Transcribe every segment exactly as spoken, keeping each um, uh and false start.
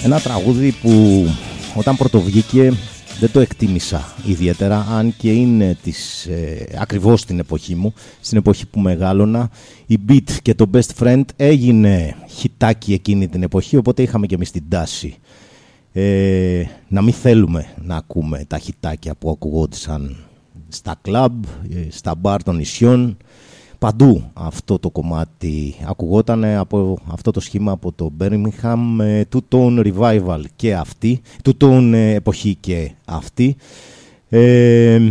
Ένα τραγούδι που όταν πρωτοβγήκε δεν το εκτίμησα ιδιαίτερα, αν και είναι της, ε, ακριβώς στην εποχή μου, στην εποχή που μεγάλωνα. Η Beat και το Best Friend έγινε χιτάκι εκείνη την εποχή, οπότε είχαμε και εμείς την τάση ε, να μην θέλουμε να ακούμε τα χιτάκια που ακουγόντουσαν στα κλαμπ, στα μπαρ των νησιών. Παντού αυτό το κομμάτι ακουγόταν από αυτό το σχήμα από το Birmingham, two-tone revival και αυτή, two-tone εποχή και αυτή. Ε,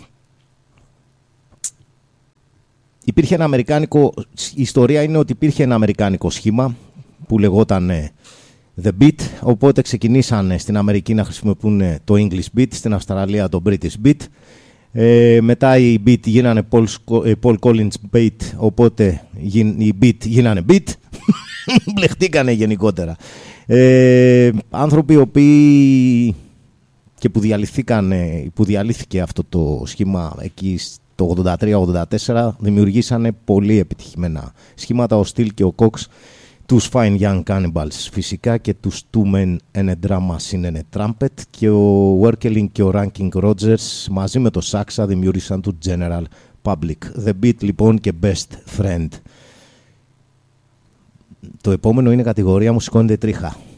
υπήρχε ένα αμερικάνικο, η ιστορία είναι ότι υπήρχε ένα αμερικάνικο σχήμα που λεγόταν The Beat, οπότε ξεκινήσανε στην Αμερική να χρησιμοποιούν το English Beat, στην Αυστραλία το British Beat. Ε, μετά οι Beat γίνανε Paul, Paul Collins Beat, οπότε οι Beat γίνανε Beat. Μπλεχτήκανε γενικότερα. Ε, άνθρωποι οι οποίοι και που διαλυθήκανε, που διαλύθηκε αυτό το σχήμα εκεί το ογδόντα τρία ογδόντα τέσσερα, δημιουργήσανε πολύ επιτυχημένα σχήματα, ο Steel και ο Cox, τους Fine Young Cannibals φυσικά και τους Two Men and a Drum Machine and a Trumpet, και ο Werkeling και ο Ranking Rogers μαζί με το Saxa δημιούργησαν το General Public. The Beat λοιπόν και Best Friend. Το επόμενο είναι κατηγορία μου σηκώνεται τρίχα.